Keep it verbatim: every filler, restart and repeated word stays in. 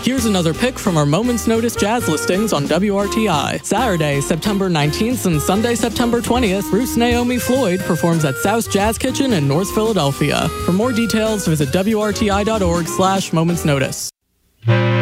Here's another pick from our Moments Notice jazz listings on W R T I. Saturday, September nineteenth and Sunday, September twentieth, Bruce Naomi Floyd performs at South Jazz Kitchen in North Philadelphia. For more details, visit W R T I dot org slash Moments Notice.